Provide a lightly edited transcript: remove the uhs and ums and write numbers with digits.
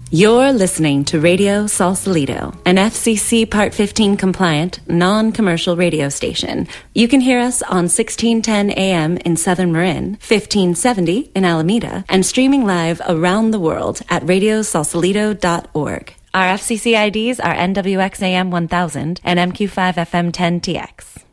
You're listening to Radio Sausalito, an FCC Part 15 compliant, non-commercial radio station. You can hear us on 1610 AM in Southern Marin, 1570 in Alameda, and streaming live around the world at radiosausalito.org. Our FCC IDs are NWXAM 1000 and MQ5FM 10TX.